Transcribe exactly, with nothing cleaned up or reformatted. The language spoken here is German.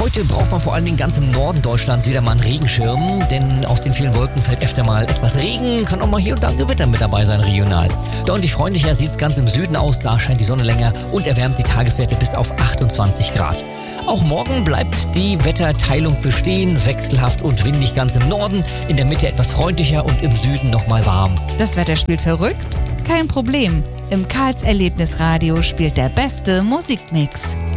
Heute braucht man vor allen Dingen ganz im Norden Deutschlands wieder mal einen Regenschirm, denn aus den vielen Wolken fällt öfter mal etwas Regen, kann auch mal hier und da ein Gewitter mit dabei sein regional. Deutlich freundlicher sieht es ganz im Süden aus, da scheint die Sonne länger und erwärmt die Tageswerte bis auf achtundzwanzig Grad. Auch morgen bleibt die Wetterteilung bestehen, wechselhaft und windig ganz im Norden, in der Mitte etwas freundlicher und im Süden nochmal warm. Das Wetter spielt verrückt? Kein Problem. Im Karls Erlebnisradio spielt der beste Musikmix.